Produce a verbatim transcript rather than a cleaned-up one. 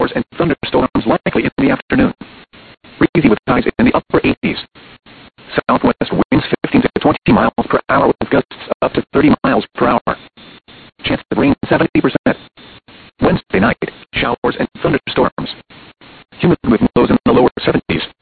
showers and thunderstorms likely in the afternoon. Breezy with highs in the upper eighties. Southwest winds fifteen to twenty miles per hour with gusts up to thirty miles per hour. Chance of rain seventy percent. Wednesday night, showers and thunderstorms. Humid with lows in the lower seventies.